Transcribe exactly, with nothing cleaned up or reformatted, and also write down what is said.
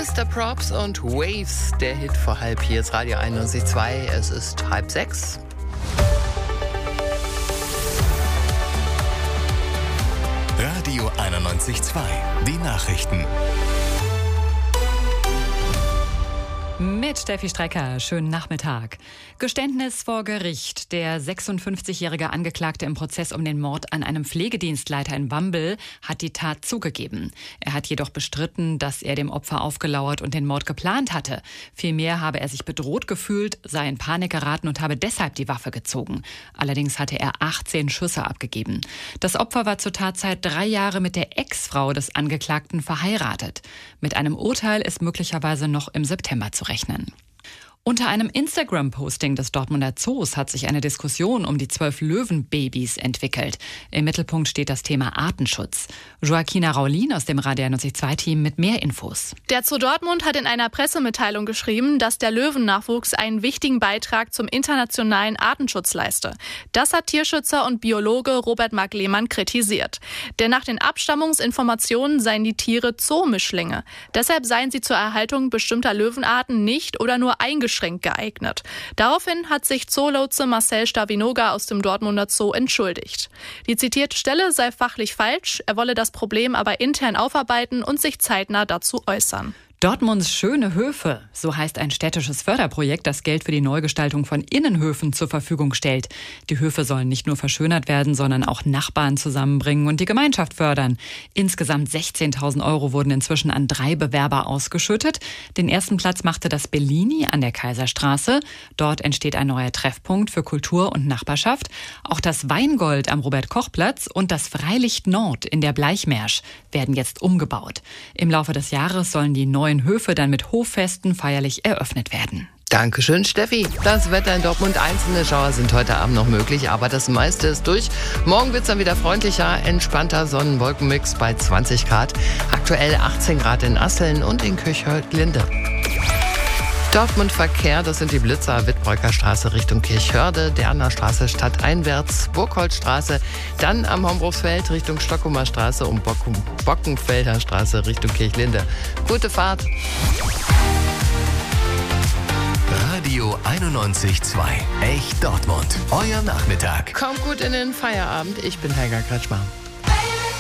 Mister Props und Waves, der Hit vor halb. Hier ist Radio einundneunzig Komma zwei, es ist halb sechs. Radio einundneunzig Komma zwei, die Nachrichten. Mit Steffi Strecker, schönen Nachmittag. Geständnis vor Gericht. Der sechsundfünfzigjährige Angeklagte im Prozess um den Mord an einem Pflegedienstleiter in Wambel hat die Tat zugegeben. Er hat jedoch bestritten, dass er dem Opfer aufgelauert und den Mord geplant hatte. Vielmehr habe er sich bedroht gefühlt, sei in Panik geraten und habe deshalb die Waffe gezogen. Allerdings hatte er achtzehn Schüsse abgegeben. Das Opfer war zur Tatzeit drei Jahre mit der Ex-Frau des Angeklagten verheiratet. Mit einem Urteil ist möglicherweise noch im September zu rechnen. Unter einem Instagram-Posting des Dortmunder Zoos hat sich eine Diskussion um die zwölf Löwenbabys entwickelt. Im Mittelpunkt steht das Thema Artenschutz. Joaquina Raulin aus dem Radio einundneunzig Komma zwei-Team mit mehr Infos. Der Zoo Dortmund hat in einer Pressemitteilung geschrieben, dass der Löwennachwuchs einen wichtigen Beitrag zum internationalen Artenschutz leiste. Das hat Tierschützer und Biologe Robert Marc Lehmann kritisiert. Denn nach den Abstammungsinformationen seien die Tiere Zoomischlinge. Deshalb seien sie zur Erhaltung bestimmter Löwenarten nicht oder nur eingeschränkt geeignet. Daraufhin hat sich Zoolotse Marcel Stavinoga aus dem Dortmunder Zoo entschuldigt. Die zitierte Stelle sei fachlich falsch, er wolle das Problem aber intern aufarbeiten und sich zeitnah dazu äußern. Dortmunds schöne Höfe, so heißt ein städtisches Förderprojekt, das Geld für die Neugestaltung von Innenhöfen zur Verfügung stellt. Die Höfe sollen nicht nur verschönert werden, sondern auch Nachbarn zusammenbringen und die Gemeinschaft fördern. Insgesamt sechzehntausend Euro wurden inzwischen an drei Bewerber ausgeschüttet. Den ersten Platz machte das Bellini an der Kaiserstraße. Dort entsteht ein neuer Treffpunkt für Kultur und Nachbarschaft. Auch das Weingold am Robert-Koch-Platz und das Freilicht Nord in der Bleichmersch werden jetzt umgebaut. Im Laufe des Jahres sollen die neuen Höfe dann mit Hoffesten feierlich eröffnet werden. Dankeschön, Steffi. Das Wetter in Dortmund, einzelne Schauer sind heute Abend noch möglich, aber das meiste ist durch. Morgen wird es dann wieder freundlicher, entspannter Sonnenwolkenmix bei zwanzig Grad. Aktuell achtzehn Grad in Asseln und in Kirchhörde-Linde. Dortmund Verkehr, das sind die Blitzer, Wittbreuker Straße Richtung Kirchhörde, Derner Straße stadteinwärts, Burgholzstraße, dann am Homburgsfeld Richtung Stockumer Straße und Bocken, Bockenfelder Straße Richtung Kirchlinde. Gute Fahrt. Radio einundneunzig Komma zwei, echt Dortmund. Euer Nachmittag. Kommt gut in den Feierabend. Ich bin Helga Kretschmer.